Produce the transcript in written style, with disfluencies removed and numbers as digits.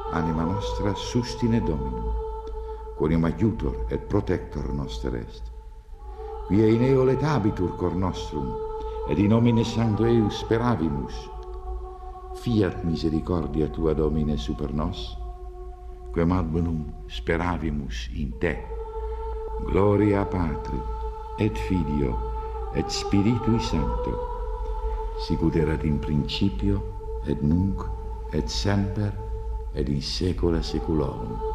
anima nostra sustine Dominum, quoniam aiutor et protector noster est. Quia in eo letabitur cor nostrum, et in nomine Sancto eius speravimus. Fiat misericordia tua, Domine, super nos, quem ad bonum speravimus in te. Gloria Patri, et Filio, et Spiritui Sancto, sicut erat in principio, et nunc, et semper, et in saecula saeculorum.